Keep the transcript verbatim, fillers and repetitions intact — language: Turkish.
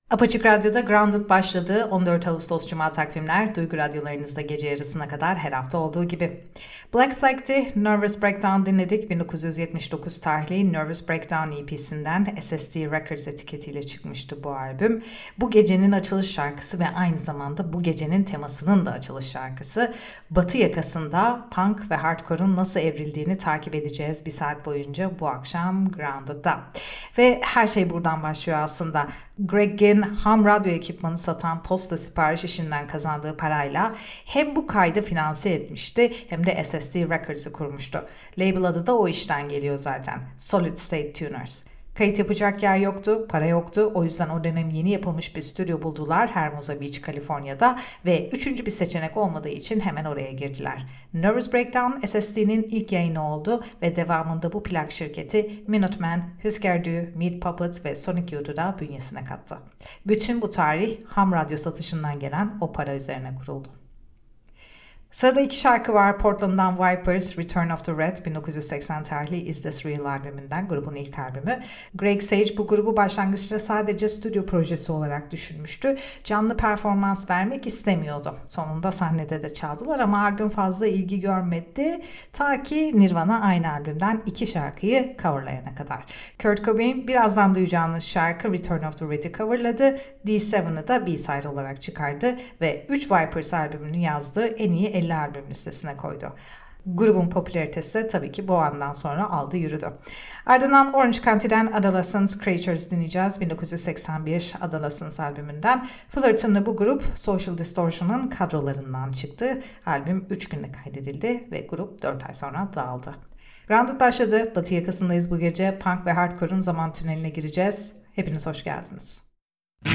Apaçık Radyo'da Grounded başladı. on dört Ağustos Cuma takvimler Duygu Radyolarınızda gece yarısına kadar her hafta olduğu gibi. Black Flag'ti Nervous Breakdown dinledik. bin dokuz yüz yetmiş dokuz tarihli Nervous Breakdown E P'sinden S S D Records etiketiyle çıkmıştı bu albüm. Bu gecenin açılış şarkısı ve aynı zamanda bu gecenin temasının da açılış şarkısı. Batı yakasında punk ve hardcore'un nasıl evrildiğini takip edeceğiz bir saat boyunca bu akşam Grounded'da. Ve her şey buradan başlıyor aslında. Greg Ginn ham radyo ekipmanı satan posta sipariş işinden kazandığı parayla hem bu kaydı finanse etmişti hem de S S D Records'ı kurmuştu. Label adı da o işten geliyor zaten. Solid State Tuners. Kayıt yapacak yer yoktu, para yoktu. O yüzden o dönem yeni yapılmış bir stüdyo buldular Hermosa Beach, Kaliforniya'da ve üçüncü bir seçenek olmadığı için hemen oraya girdiler. Nervous Breakdown S S D'nin ilk yayını oldu ve devamında bu plak şirketi Minutemen, Husker Du, Meat Puppets ve Sonic Youth'u da bünyesine kattı. Bütün bu tarih ham radyo satışından gelen o para üzerine kuruldu. Sırada iki şarkı var. Portland'dan Vipers, Return of the Red, bin dokuz yüz seksen tarihli Is This Real albümünden, grubun ilk albümü. Greg Sage bu grubu başlangıçta sadece stüdyo projesi olarak düşünmüştü. Canlı performans vermek istemiyordu. Sonunda sahnede de çaldılar ama albüm fazla ilgi görmedi. Ta ki Nirvana aynı albümden iki şarkıyı coverlayana kadar. Kurt Cobain birazdan duyacağınız şarkı Return of the Red'i coverladı. D yedi'ı da B-side olarak çıkardı ve üç Vipers albümünü yazdığı en iyi elli albüm listesine koydu. Grubun popülaritesi tabii ki bu andan sonra aldı yürüdü. Ardından Orange County'den Adolescents Creatures dinleyeceğiz. bin dokuz yüz seksen bir Adolescents albümünden. Fullerton'lı bu grup Social Distortion'ın kadrolarından çıktı. Albüm üç günde kaydedildi ve grup dört ay sonra dağıldı. Grounded başladı. Batı yakasındayız bu gece. Punk ve hardcore'un zaman tüneline gireceğiz. Hepiniz hoş geldiniz.